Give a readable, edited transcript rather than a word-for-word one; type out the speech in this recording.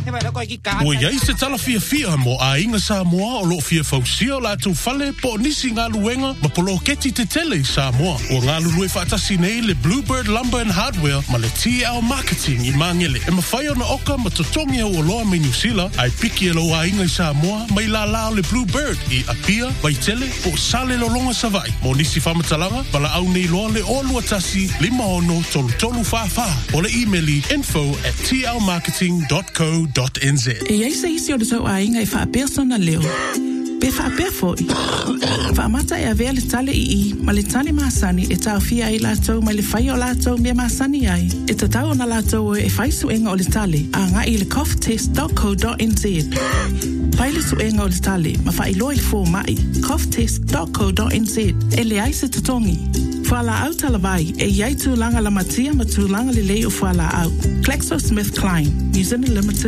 Ua iai se tala fia mo a inga Samoa o lo fia fausio la tu fale po nisi ngā luenga ma polo keti te tele Samoa. O ngā lulue whaatasi nei le Bluebird Lumber and Hardware ma le TL Marketing i mangele. E mawhai ona oka ma totongi au o loa me New Zealand ai piki e lo a inga Samoa mai la lao le Bluebird i apia, waitele po sale lolonga savai. Mo nisi whamatalanga pala au nei loa le olua tasi 5 o le emaili info@tlmarketing.co.nz. E ai se isi o le tau a inga i wha persona leo. Pe wha perfo i. Wha amata e a vea le tale i ma le tale maasani e tau fia ai lātou ma le whai o lātou mea maasani ai. E ta tau na lātou e whai suenga o le tale a ngā i le coughtest.co.nz. Pai le suenga o le tale ma wha ilo i le fō mai coughtest.co.nz e le ai se tatongi. Whala au talavai e iai tūlanga la matia ma tūlanga le lei o whala au. GlaxoSmithKline, New Zealand Limited.